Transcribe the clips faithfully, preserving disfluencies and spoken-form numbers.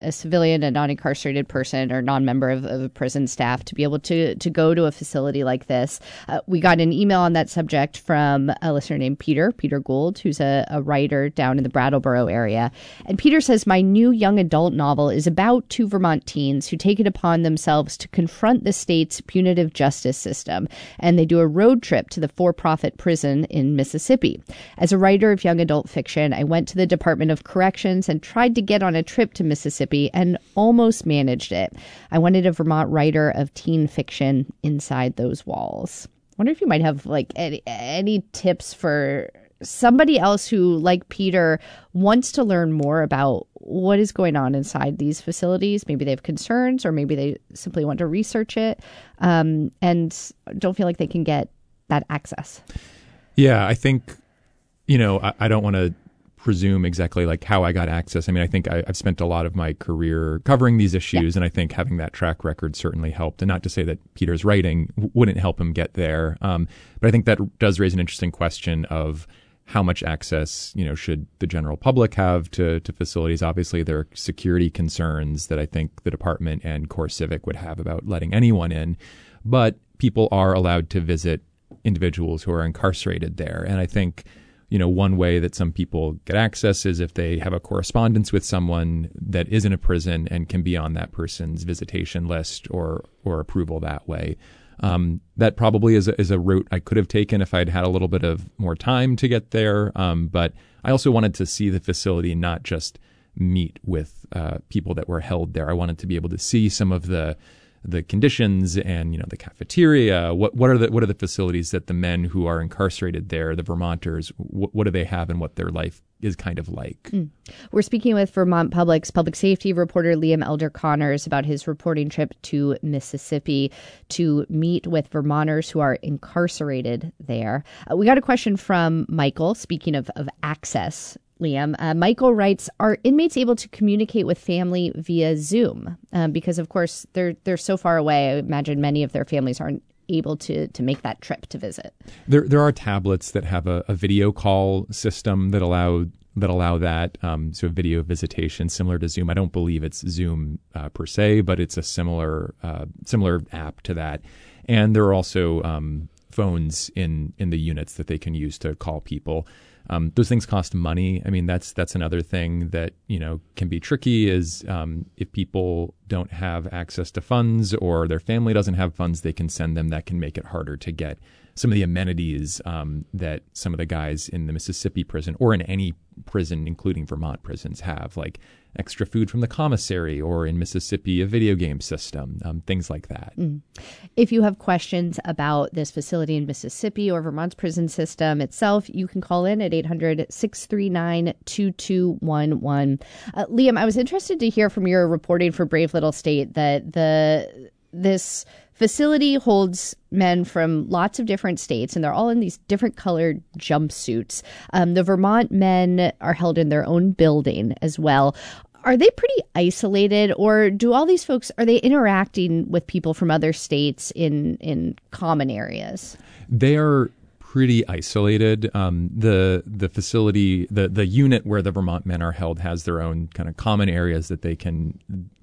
a civilian, a non-incarcerated person or non-member of, of a prison staff to be able to to go to a facility like this. Uh, we got an email on that subject from a listener named Peter, Peter Gould, who's a, a writer down in the Brattleboro area. And Peter says, my new young adult novel is about two Vermont teens who take it upon themselves to confront the state's punitive justice system. And they do a road trip to the for-profit prison in Mississippi. As a writer of young adult fiction, I went to the Department of Corrections and tried to get on a trip to Mississippi and almost managed it. I wanted a Vermont writer of teen fiction inside those walls. I wonder if you might have like any, any tips for somebody else who, like Peter, wants to learn more about what is going on inside these facilities. Maybe they have concerns, or maybe they simply want to research it um, and don't feel like they can get that access. Yeah, I think, you know, I, I don't want to presume exactly like how I got access. I mean, I think I, I've spent a lot of my career covering these issues, yeah. and I think having that track record certainly helped. And not to say that Peter's writing w- wouldn't help him get there, um, but I think that does raise an interesting question of how much access, you know, should the general public have to to facilities. Obviously, there are security concerns that I think the department and CoreCivic would have about letting anyone in, but people are allowed to visit individuals who are incarcerated there, and I think, you know, one way that some people get access is if they have a correspondence with someone that is in a prison and can be on that person's visitation list or or approval that way. Um, that probably is a, is a route I could have taken if I'd had a little bit of more time to get there. Um, but I also wanted to see the facility, not just meet with uh, people that were held there. I wanted to be able to see some of the the conditions and, you know, the cafeteria. What what are the what are the facilities that the men who are incarcerated there, the Vermonters, what, what do they have and what their life is kind of like? Mm. We're speaking with Vermont Public's public safety reporter Liam Elder Connors about his reporting trip to Mississippi to meet with Vermonters who are incarcerated there. Uh, we got a question from Michael, speaking of, of access. Liam, uh, Michael writes, are inmates able to communicate with family via Zoom? Um, because, of course, they're they're so far away. I imagine many of their families aren't able to to make that trip to visit. There there are tablets that have a, a video call system that allow that allow that. Um, so video visitation similar to Zoom. I don't believe it's Zoom uh, per se, but it's a similar uh, similar app to that. And there are also um, phones in in the units that they can use to call people. Um, those things cost money. I mean, that's that's another thing that, you know, can be tricky is um, if people don't have access to funds or their family doesn't have funds they can send them, that can make it harder to get some of the amenities um, that some of the guys in the Mississippi prison or in any prison, including Vermont prisons, have, like extra food from the commissary or in Mississippi, a video game system, um, things like that. Mm. If you have questions about this facility in Mississippi or Vermont's prison system itself, you can call in at eight hundred, six three nine, two two one one. Uh, Liam, I was interested to hear from your reporting for Brave Little State that the this facility holds men from lots of different states, and they're all in these different colored jumpsuits. Um, the Vermont men are held in their own building as well. Are they pretty isolated, or do all these folks, are they interacting with people from other states in, in common areas? They are pretty isolated. Um, the the facility, the the unit where the Vermont men are held has their own kind of common areas that they can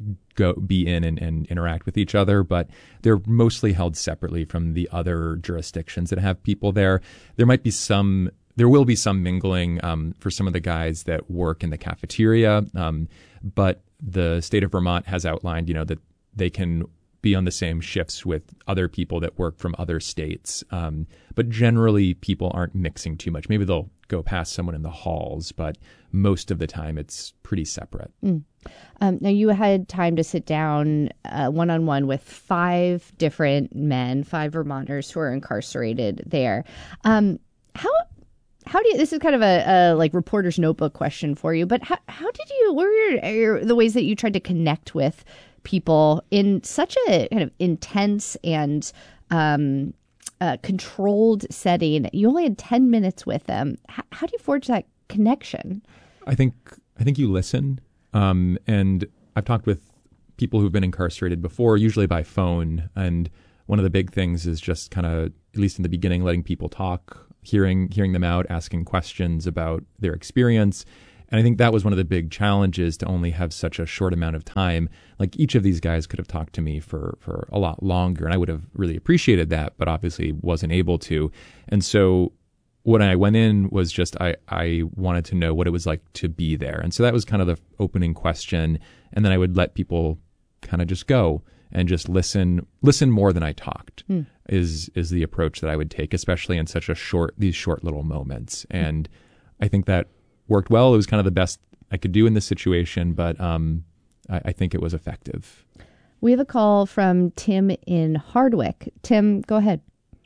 go be in and, and interact with each other, but they're mostly held separately from the other jurisdictions that have people there. There might be some, there will be some mingling um, for some of the guys that work in the cafeteria, um, but the state of Vermont has outlined, you know, that they can be on the same shifts with other people that work from other states. Um, but generally, people aren't mixing too much. Maybe they'll go past someone in the halls, but most of the time it's pretty separate. Mm. Um, now, you had time to sit down uh, one-on-one with five different men, five Vermonters who are incarcerated there. Um, how How do you, this is kind of a, a like reporter's notebook question for you, but how, how did you, what were your, your, the ways that you tried to connect with people in such a kind of intense and um, uh, controlled setting? You only had ten minutes with them. How, how do you forge that connection? I think I think you listen. Um, and I've talked with people who've been incarcerated before, usually by phone. And one of the big things is just kind of, at least in the beginning, letting people talk, hearing hearing them out, asking questions about their experience. And I think that was one of the big challenges, to only have such a short amount of time. Like, each of these guys could have talked to me for, for a lot longer, and I would have really appreciated that, but obviously wasn't able to. And so when I went in was just, I, I wanted to know what it was like to be there. And so that was kind of the opening question. And then I would let people kind of just go and just listen, listen more than I talked mm. is, is the approach that I would take, especially in such a short, these short little moments. And mm. I think that worked well. It was kind of the best I could do in this situation, but um, I, I think it was effective. We have a call from Tim in Hardwick. Tim, go ahead.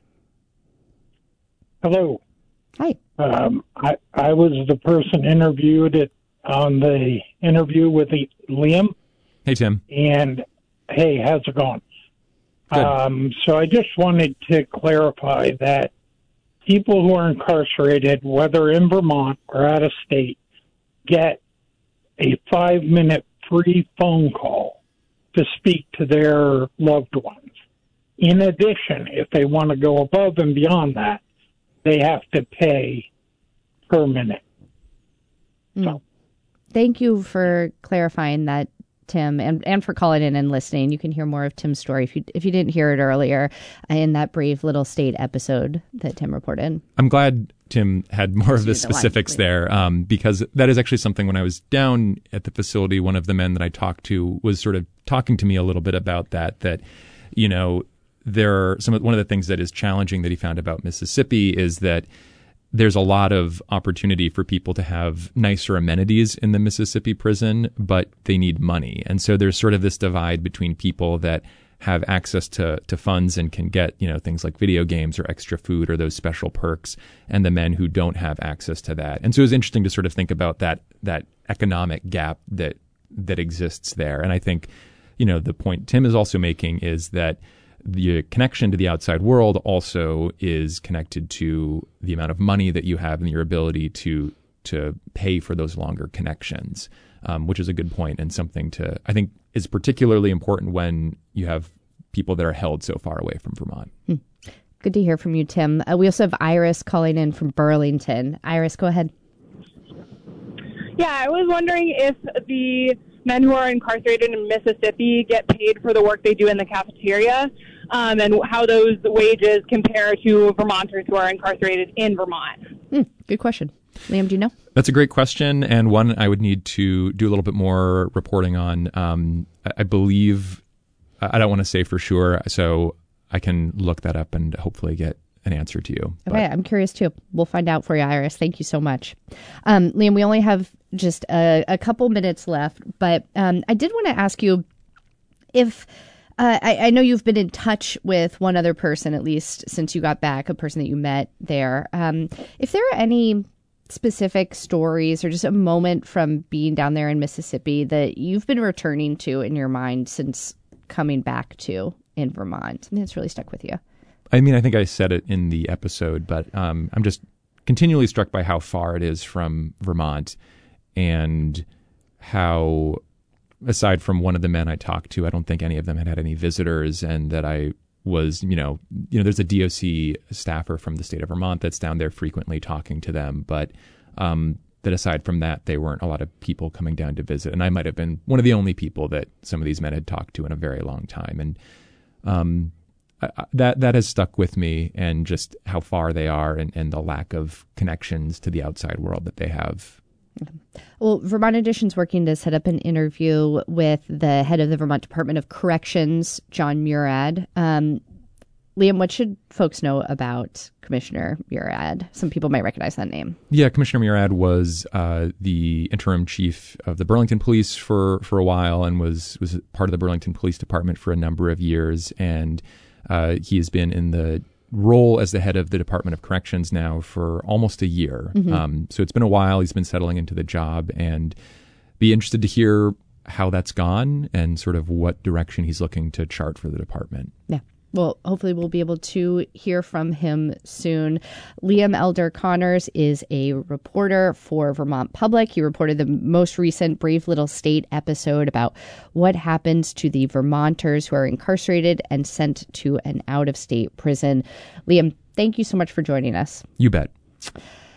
Hello. Hi. Um, I, I was the person interviewed at, on the interview with the, Liam. Hey, Tim. And, hey, how's it going? Good. Um, so I just wanted to clarify that people who are incarcerated, whether in Vermont or out of state, get a five-minute free phone call to speak to their loved ones. In addition, if they want to go above and beyond that, they have to pay per minute. Mm. So. Thank you for clarifying that, Tim, and, and for calling in and listening. You can hear more of Tim's story if you if you didn't hear it earlier in that Brave Little State episode that Tim reported. I'm glad Tim had more of the specifics there, um, because that is actually something when I was down at the facility, one of the men that I talked to was sort of talking to me a little bit about that, that, you know, there are some of, one of the things that is challenging that he found about Mississippi is that there's a lot of opportunity for people to have nicer amenities in the Mississippi prison, but they need money. And so there's sort of this divide between people that have access to, to funds and can get, you know, things like video games or extra food or those special perks, and the men who don't have access to that. And so it was interesting to sort of think about that, that economic gap that, that exists there. And I think, you know, the point Tim is also making is that the connection to the outside world also is connected to the amount of money that you have and your ability to to pay for those longer connections, um, which is a good point and something to, I think, is particularly important when you have people that are held so far away from Vermont. Hmm. Good to hear from you, Tim. Uh, we also have Iris calling in from Burlington. Iris, go ahead. Yeah, I was wondering if the men who are incarcerated in Mississippi get paid for the work they do in the cafeteria, um, and how those wages compare to Vermonters who are incarcerated in Vermont. Hmm, good question. Liam, do you know? That's a great question, and one I would need to do a little bit more reporting on. Um, I, I believe, I don't want to say for sure, so I can look that up and hopefully get an answer to you. Okay, but I'm curious too. We'll find out for you, Iris. Thank you so much. Um, Liam, we only have just a, a couple minutes left, but um, I did want to ask you if, uh, I, I know you've been in touch with one other person, at least since you got back, a person that you met there. Um, if there are any specific stories or just a moment from being down there in Mississippi that you've been returning to in your mind since coming back to in Vermont, something that's really stuck with you. I mean, I think I said it in the episode, but um, I'm just continually struck by how far it is from Vermont, and how, aside from one of the men I talked to, I don't think any of them had had any visitors, and that I was, you know, you know, there's a D O C staffer from the state of Vermont that's down there frequently talking to them, but um, that aside from that, they weren't a lot of people coming down to visit, and I might have been one of the only people that some of these men had talked to in a very long time, and um. Uh, that that has stuck with me, and just how far they are, and, and the lack of connections to the outside world that they have. Well, Vermont Edition's working to set up an interview with the head of the Vermont Department of Corrections, John Murad. Um, Liam, what should folks know about Commissioner Murad? Some people might recognize that name. Yeah, Commissioner Murad was uh, the interim chief of the Burlington Police for, for a while, and was was part of the Burlington Police Department for a number of years, and Uh, he has been in the role as the head of the Department of Corrections now for almost a year. Mm-hmm. Um, so it's been a while. He's been settling into the job, and be interested to hear how that's gone and sort of what direction he's looking to chart for the department. Yeah. Well, hopefully we'll be able to hear from him soon. Liam Elder Connors is a reporter for Vermont Public. He reported the most recent Brave Little State episode about what happens to the Vermonters who are incarcerated and sent to an out-of-state prison. Liam, thank you so much for joining us. You bet.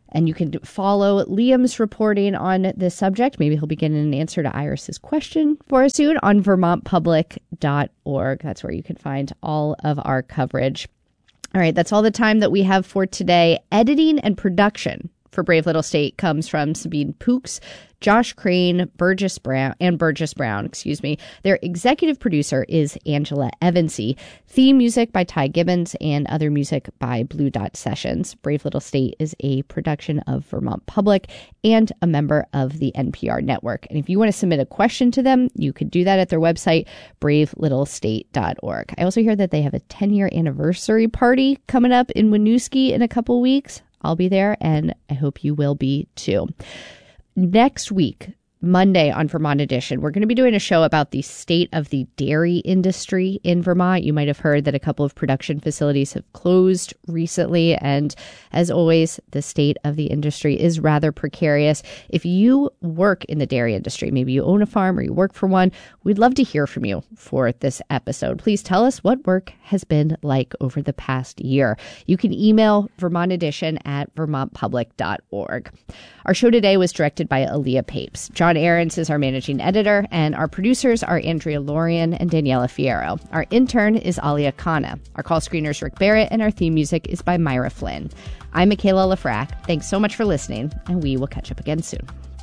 And you can follow Liam's reporting on this subject. Maybe he'll be getting an answer to Iris's question for us soon on vermont public dot org. That's where you can find all of our coverage. All right, that's all the time that we have for today. Editing and production for Brave Little State comes from Sabine Pooks, Josh Crane, Burgess Brown, and Burgess Brown, excuse me. Their executive producer is Angela Evansy. Theme music by Ty Gibbons and other music by Blue Dot Sessions. Brave Little State is a production of Vermont Public and a member of the N P R network. And if you want to submit a question to them, you could do that at their website, brave little state dot org. I also hear that they have a ten-year anniversary party coming up in Winooski in a couple weeks. I'll be there, and I hope you will be too. Next week, Monday on Vermont Edition, we're going to be doing a show about the state of the dairy industry in Vermont. You might have heard that a couple of production facilities have closed recently. And as always, the state of the industry is rather precarious. If you work in the dairy industry, maybe you own a farm or you work for one, we'd love to hear from you for this episode. Please tell us what work has been like over the past year. You can email Vermont Edition at vermont public dot org. Our show today was directed by Aaliyah Papes. John Ahrens is our managing editor, and our producers are Andrea Lorian and Daniela Fierro. Our intern is Alia Khanna. Our call screener is Rick Barrett, and our theme music is by Myra Flynn. I'm Michaela Lafrac. Thanks so much for listening, and we will catch up again soon.